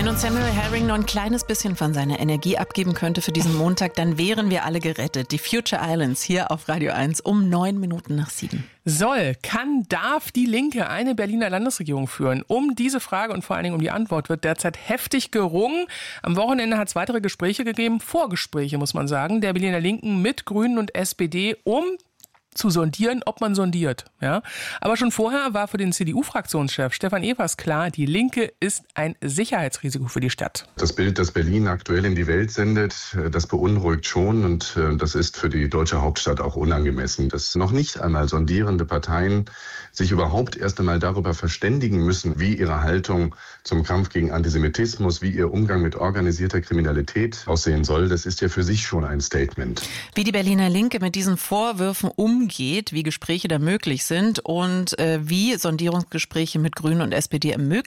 Wenn uns Samuel Herring noch ein kleines bisschen von seiner Energie abgeben könnte für diesen Montag, dann wären wir alle gerettet. Die Future Islands hier auf Radio 1 um 7:09. Darf die Linke eine Berliner Landesregierung führen? Um diese Frage und vor allen Dingen um die Antwort wird derzeit heftig gerungen. Am Wochenende hat es weitere Gespräche gegeben, Vorgespräche muss man sagen, der Berliner Linken mit Grünen und SPD, um zu sondieren, ob man sondiert. Ja? Aber schon vorher war für den CDU-Fraktionschef Stefan Evers klar, die Linke ist ein Sicherheitsrisiko für die Stadt. Das Bild, das Berlin aktuell in die Welt sendet, das beunruhigt schon und das ist für die deutsche Hauptstadt auch unangemessen. Dass noch nicht einmal sondierende Parteien sich überhaupt erst einmal darüber verständigen müssen, wie ihre Haltung zum Kampf gegen Antisemitismus, wie ihr Umgang mit organisierter Kriminalität aussehen soll, das ist ja für sich schon ein Statement. Wie die Berliner Linke mit diesen Vorwürfen umgeht, wie Gespräche da möglich sind und wie Sondierungsgespräche mit Grünen und SPD ermöglichen,